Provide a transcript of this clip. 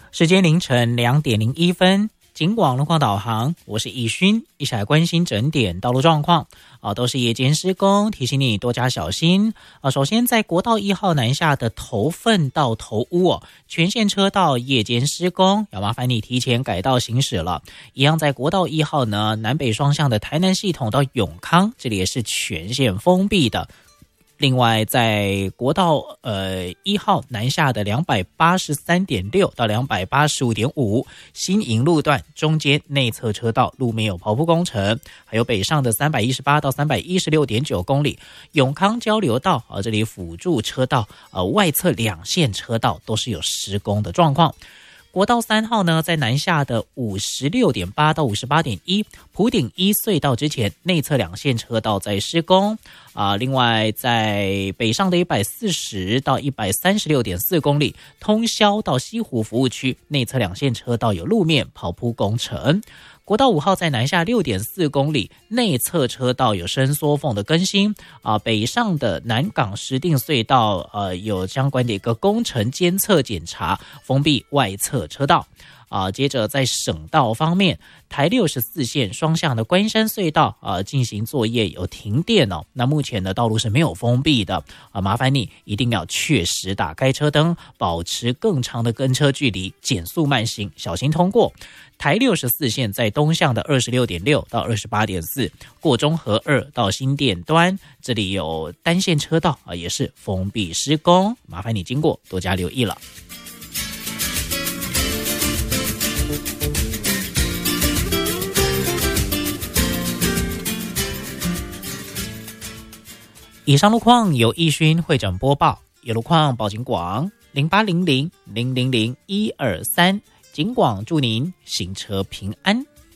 时间凌晨2点01分，警广路况导航，我是易勋，一起来关心整点道路状况。都是夜间施工，提醒你多加小心。首先在国道1号南下的头份到头屋全线车道夜间施工，要麻烦你提前改道行驶了。一样在国道1号呢，南北双向的台南系统到永康，这里也是全线封闭的。另外在国道1号南下的 283.6 到 285.5 新营路段中间内侧车道路面有刨铺工程，还有北上的318到 316.9 公里永康交流道这里辅助车道外侧2线车道都是有施工的状况。国道3号呢，在南下的 56.8 到 58.1 埔顶一隧道之前内侧2线车道在施工另外在北上的140到 136.4 公里通霄到西湖服务区内侧2线车道有路面刨铺工程。国道5号在南下 6.4 公里内侧车道有伸缩缝的更新北上的南港石碇隧道有相关的一个工程监测检查，封闭外侧车道接着在省道方面，台64线双向的观音山隧道进行作业有停电那目前的道路是没有封闭的麻烦你一定要确实打开车灯，保持更长的跟车距离，减速慢行，小心通过。台64线在东向的 26.6 到 28.4 过中和2到新店端，这里有单线车道也是封闭施工，麻烦你经过多加留意了。以上路况由易勋会诊播报，有路况报警广0800 000 123，警广祝您行车平安。